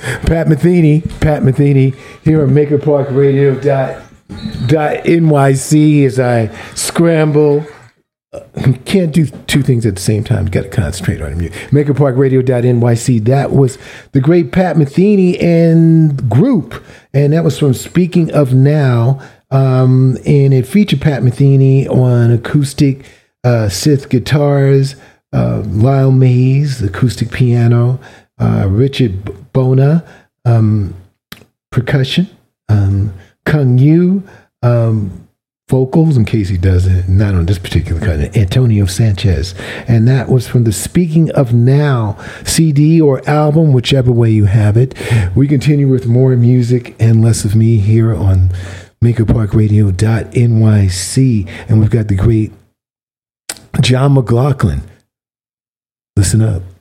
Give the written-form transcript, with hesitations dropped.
Pat Metheny here on MakerParkRadio.nyc as I scramble. Can't do two things at the same time. Got to concentrate on it. MakerParkRadio.nyc. That was the great Pat Metheny and group. And that was from Speaking of Now. And it featured Pat Metheny on acoustic synth guitars, Lyle Mays, acoustic piano, Richard Bona, percussion, Kung Yu, vocals, in case he doesn't, not on this particular kind, Antonio Sanchez. And that was from the Speaking of Now CD or album, whichever way you have it. We continue with more music and less of me here on MakerParkRadio.nyc. And we've got the great John McLaughlin. Listen up.